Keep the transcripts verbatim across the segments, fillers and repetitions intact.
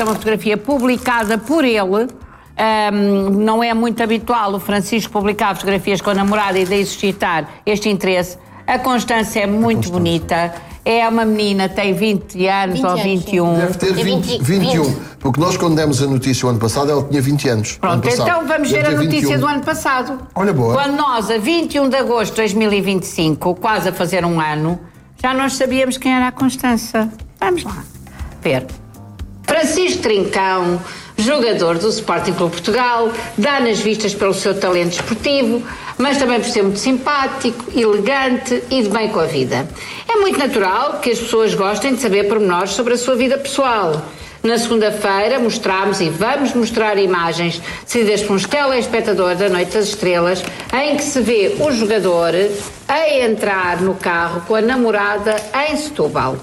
É uma fotografia publicada por ele. Um, não é muito habitual o Francisco publicar fotografias com a namorada e daí suscitar este interesse. A Constança é muito bonita. É uma menina, tem vinte anos vinte ou vinte e um. Deve ter vinte, vinte e um. Porque nós, quando demos a notícia o ano passado, ela tinha vinte anos. Pronto, então vamos ver a notícia do ano passado. Olha, boa. Quando nós, a vinte e um de agosto de dois mil e vinte e cinco, quase a fazer um ano, já nós sabíamos quem era a Constança. Vamos lá ver. Francisco Trincão, jogador do Sporting Clube Portugal, dá nas vistas pelo seu talento esportivo, mas também por ser muito simpático, elegante e de bem com a vida. É muito natural que as pessoas gostem de saber pormenores sobre a sua vida pessoal. Na segunda-feira mostramos e vamos mostrar imagens cedidas por um telespectador da Noite das Estrelas, em que se vê o jogador a entrar no carro com a namorada em Setúbal.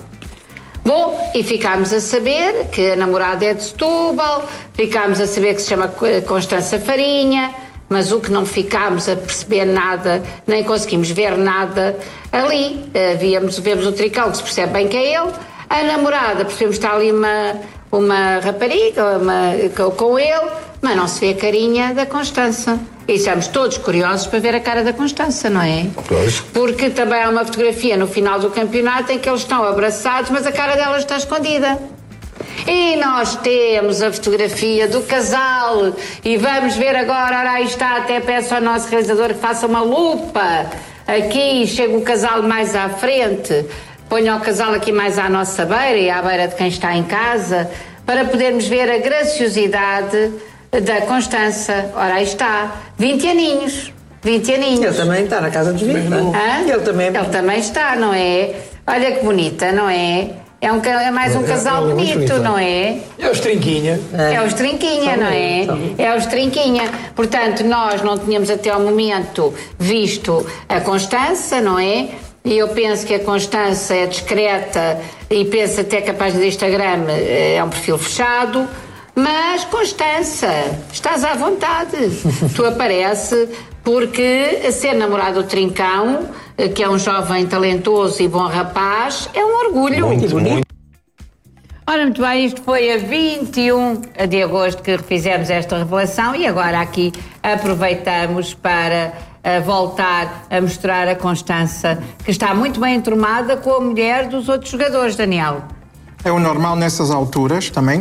Bom, e ficámos a saber que a namorada é de Setúbal, ficámos a saber que se chama Constança Farinha, mas o que não ficámos a perceber nada, nem conseguimos ver nada ali. Víamos, vemos o Trincão, que se percebe bem que é ele, a namorada, percebemos que está ali uma, uma rapariga uma, com ele, mas não se vê a carinha da Constança. E estamos todos curiosos para ver a cara da Constança, não é? Pois. Porque também há uma fotografia no final do campeonato em que eles estão abraçados, mas a cara dela está escondida. E nós temos a fotografia do casal. E vamos ver agora, ora aí está, até peço ao nosso realizador que faça uma lupa. Aqui chega o casal mais à frente. Ponha o casal aqui mais à nossa beira e à beira de quem está em casa, para podermos ver a graciosidade da Constança. Ora, aí está. vinte aninhos. vinte aninhos. Ele também está na casa dos vinte. Hã? Ele também. Ele também está, não é? Olha que bonita, não é? É, um, é mais um casal é, é bonito, não é? É os Trinquinha. É, é os Trinquinha, não é? É os Trinquinha. Portanto, nós não tínhamos até ao momento visto a Constança, não é? E eu penso que a Constança é discreta e penso até que a página do Instagram é um perfil fechado. Mas, Constança, estás à vontade. Tu aparece porque ser namorado do Trincão, que é um jovem talentoso e bom rapaz, é um orgulho. Muito bonito. Ora, muito bem, isto foi a vinte e um de agosto que fizemos esta revelação e agora aqui aproveitamos para uh, voltar a mostrar a Constança, que está muito bem enturmada com a mulher dos outros jogadores, Daniel. É o normal nessas alturas também.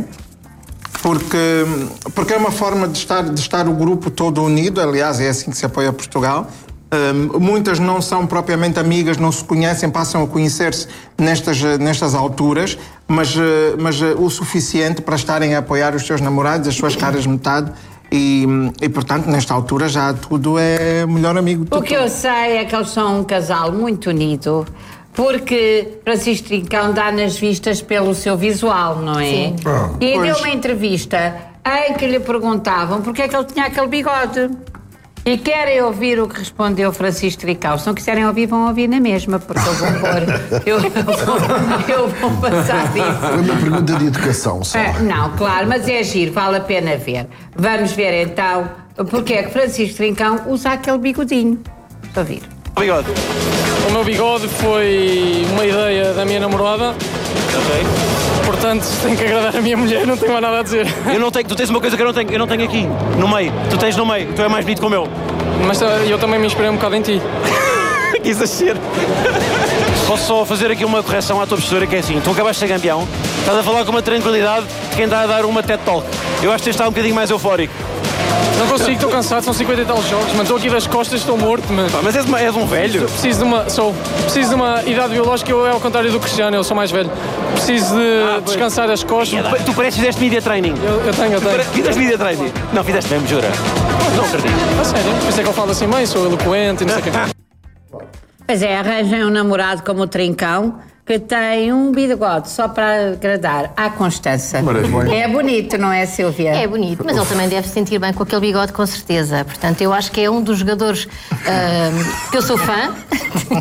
Porque, porque é uma forma de estar, de estar o grupo todo unido, aliás, é assim que se apoia Portugal. Um, muitas não são propriamente amigas, não se conhecem, passam a conhecer-se nestas, nestas alturas, mas, mas o suficiente para estarem a apoiar os seus namorados, as suas caras metade. E, e, portanto, nesta altura já tudo é melhor amigo. O que eu sei é que eles são um casal muito unido. Porque Francisco Trincão dá nas vistas pelo seu visual, não é? Sim. Ah, e pois. deu uma entrevista em que lhe perguntavam porque é que ele tinha aquele bigode. E querem ouvir o que respondeu Francisco Trincão. Se não quiserem ouvir, vão ouvir na mesma, porque eu vou pôr. eu, eu, vou, eu vou passar disso. Foi uma pergunta de educação, só. Ah, não, claro, mas é giro, vale a pena ver. Vamos ver então porque é que Francisco Trincão usa aquele bigodinho. Estou a ouvir. Bigode. O meu bigode foi uma ideia da minha namorada. Ok. Portanto, tenho que agradar a minha mulher, não tenho mais nada a dizer. Eu não tenho, tu tens uma coisa que eu não tenho, eu não tenho aqui, no meio. Tu tens no meio, tu é mais bonito que o meu. Mas eu também me inspirei um bocado em ti. Que exagero. Posso só fazer aqui uma correção à tua postura, que é assim, tu acabaste de ser campeão, estás a falar com uma tranquilidade de quem está a dar uma TED Talk. Eu acho que tens de estar um bocadinho mais eufórico. Não consigo, estou cansado, são cinquenta e tal jogos, mas estou aqui das costas, estou morto, mas... Mas és, uma, és um velho. Preciso de uma, sou, preciso de uma idade biológica, eu é ao contrário do Cristiano, eu sou mais velho. Preciso de ah, descansar as costas. Tu, tu pareces que fizeste media training. Eu, eu tenho, eu tenho. Fizeste media training? Não, fizeste mesmo, jura? Não acredito. A sério, por isso é que eu falo assim bem, sou eloquente e não sei o quê. Pois é, arranjem um namorado como o Trincão, que tem um bigode só para agradar à Constança. Maravilha. É bonito, não é, Silvia? É bonito, mas ele também deve se sentir bem com aquele bigode, com certeza. Portanto, eu acho que é um dos jogadores uh, que eu sou fã.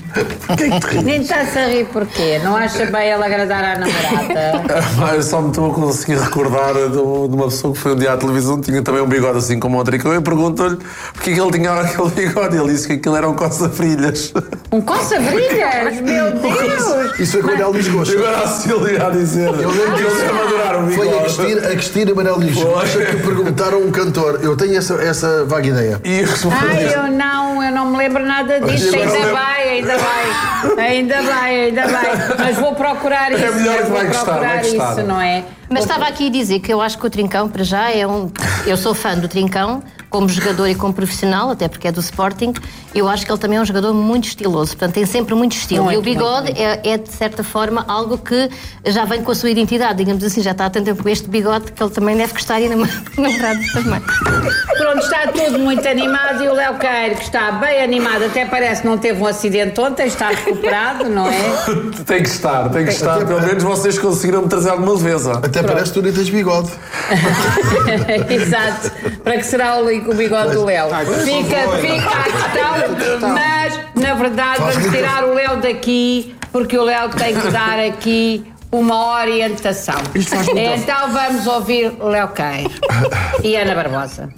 Nem está-se a rir porquê? Não acha bem ela agradar à namorada? Eu só me estou a conseguir recordar de, de uma pessoa que foi um dia à televisão, tinha também um bigode assim como o Tricão, e perguntou-lhe porque que ele tinha aquele bigode. Ele disse que aquilo era um coça-brilhas. Um coça-brilhas? Meu Deus! Isso foi quando ela lhes gosta. E agora a Cília a dizer. Eu lembro que ele ia madurar o bigode. Foi a Cristina, a Cristina Manuel diz: acha que perguntaram a um cantor? Eu tenho essa, essa vaga ideia. E Ai, eu não, eu não me lembro nada disso. Ainda vai, ainda vai. Ainda vai, ainda vai. Mas vou procurar isso. É melhor que vai vou gostar, procurar vai gostar. isso, não é? Mas estava aqui a dizer que eu acho que o Trincão, para já, é um... Eu sou fã do Trincão, como jogador e como profissional, até porque é do Sporting. Eu acho que ele também é um jogador muito estiloso, portanto tem sempre muito estilo. Muito, e o bigode é, é, de certa forma, algo que já vem com a sua identidade, digamos assim, já está há tanto tempo com este bigode que ele também deve gostar e namorado também. Pronto, está tudo muito animado e o Léo Queiro, que está bem animado, até parece que não teve um acidente ontem, está recuperado, não é? Tem que estar, tem que estar. Pelo menos vocês conseguiram me trazer alguma leveza. Até Pronto. parece que tu nem tens bigode. Exato. Para que será o link o bigode do Léo? Fica, fica a questão, mas na verdade vamos tirar o Léo daqui, porque o Léo tem que dar aqui uma orientação. Então vamos ouvir Léo Queiro e Ana Barbosa.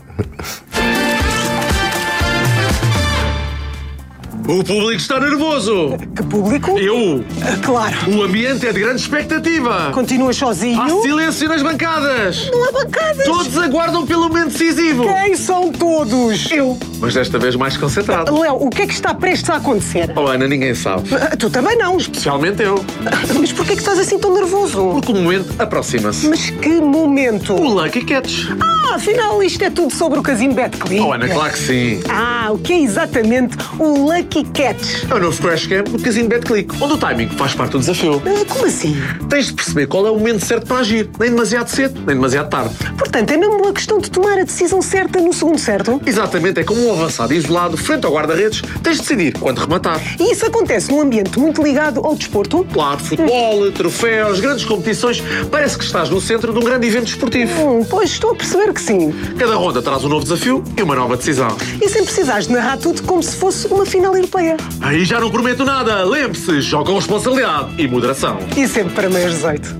O público está nervoso. Que público? Eu. Claro. O ambiente é de grande expectativa. Continuas sozinho? Há silêncio nas bancadas. Não há bancadas. Todos aguardam pelo momento decisivo. Quem são todos? Eu. Mas desta vez mais concentrado. Léo, o que é que está prestes a acontecer? Oh, Ana, ninguém sabe. Ah, tu também não. Especialmente eu. Mas porquê é que estás assim tão nervoso? Porque o momento aproxima-se. Mas que momento? O Lucky Catch. Ah, afinal isto é tudo sobre o Casino Betclic. Oh, Ana, claro que sim. Ah, o que é exatamente o Lucky Catch? É o novo Crash Camp do Casino Betclic, onde o timing faz parte do desafio. Ah, como assim? Tens de perceber qual é o momento certo para agir. Nem demasiado cedo, nem demasiado tarde. Portanto, é mesmo uma questão de tomar a decisão certa no segundo certo? Exatamente, é como um avançado isolado frente ao guarda-redes. Tens de decidir quando rematar. E isso acontece num ambiente muito ligado ao desporto? Claro, futebol, troféus, grandes competições. Parece que estás no centro de um grande evento esportivo. Hum, pois, estou a perceber que sim. Cada ronda traz um novo desafio e uma nova decisão. E sem precisares de narrar tudo como se fosse uma final europeia. Aí já não prometo nada. Lembre-se, joga com responsabilidade e moderação. E sempre para maiores de dezoito.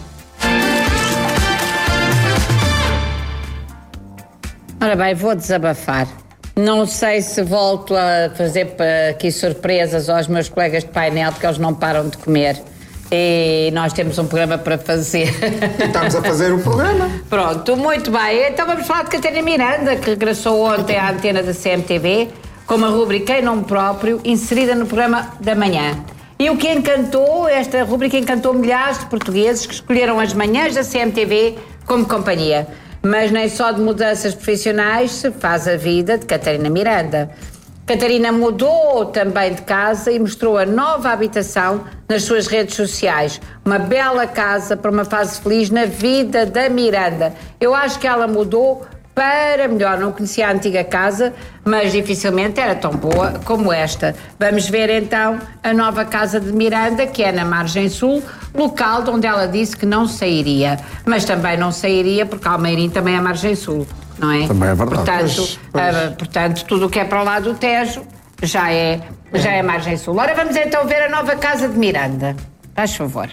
Ora bem, vou desabafar. Não sei se volto a fazer aqui surpresas aos meus colegas de painel, porque eles não param de comer. E nós temos um programa para fazer. E estamos a fazer o programa. Pronto, muito bem. Então vamos falar de Catarina Miranda, que regressou ontem à antena da C M T V, com uma rubrica em nome próprio, inserida no programa da manhã. E o que encantou, esta rubrica encantou milhares de portugueses que escolheram as manhãs da C M T V como companhia. Mas nem só de mudanças profissionais se faz a vida de Catarina Miranda. Catarina mudou também de casa e mostrou a nova habitação nas suas redes sociais. Uma bela casa para uma fase feliz na vida da Miranda. Eu acho que ela mudou para melhor. Não conhecia a antiga casa, mas dificilmente era tão boa como esta. Vamos ver então a nova casa de Miranda, que é na Margem Sul, local de onde ela disse que não sairia. Mas também não sairia porque Almeirim também é Margem Sul. Não é? Também é verdade. Portanto, Pois, pois. Uh, portanto tudo o que é para o lado do Tejo já é, já é Margem Sul. Ora, vamos então ver a nova casa de Miranda. Faz favor.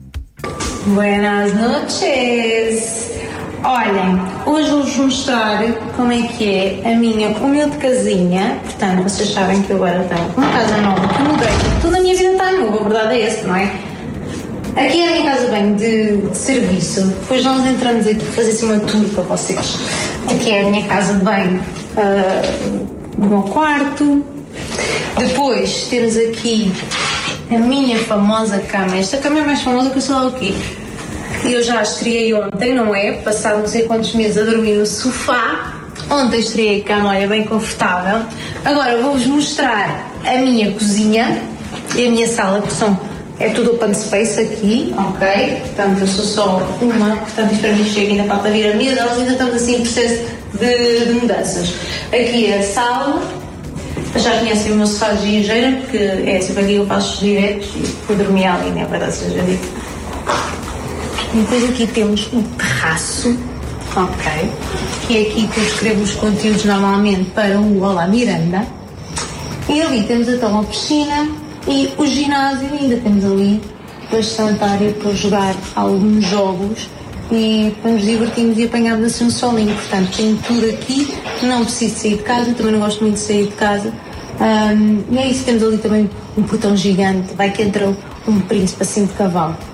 Buenas noches! Olhem, hoje vou-vos mostrar como é que é a minha humilde casinha. Portanto, vocês sabem que eu agora tenho uma casa nova que mudei. Toda a minha vida está nova, a verdade é essa, não é? Aqui é a minha casa bem de, de serviço. Depois nós entramos aqui para fazer assim uma tour para vocês. Aqui é a minha casa de banho, uh, o meu quarto. Depois temos aqui a minha famosa cama. Esta cama é mais famosa que eu sei lá o quê. Eu já a estreiei ontem, não é? Passado não sei quantos meses a dormir no sofá. Ontem estreiei a cama, olha, bem confortável. Agora vou-vos mostrar a minha cozinha e a minha sala, que são... É tudo open space aqui, ok? Portanto, eu sou só uma, portanto, isto para mim chega, ainda falta vir a mesa, nós ainda estamos assim em processo de, de mudanças. Aqui é a sala, já conhecem o meu sofá de gingeira, porque é sempre aqui que eu faço os diretos e fui dormir ali, não é verdade, seja dito. E depois aqui temos um terraço, ok? Que é aqui que eu escrevo os conteúdos normalmente para o Olá Miranda. E ali temos então uma piscina, E o ginásio ainda temos ali bastante área para jogar alguns jogos e para nos divertirmos e apanharmos assim um solinho. Portanto, tenho tudo aqui, não preciso sair de casa, também não gosto muito de sair de casa. Um, e é isso, temos ali também um portão gigante, vai que entra um príncipe assim de cavalo.